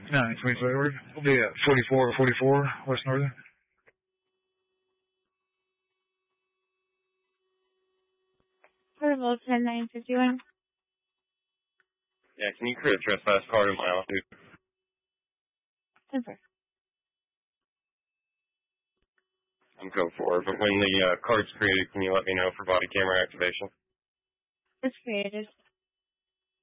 923 forward. We'll be at 44 West Northern. Portable 10951. Yeah, can you create a trespass card in my office? 10-4. I'm code 4, but when the card's created, can you let me know for body camera activation? It's created.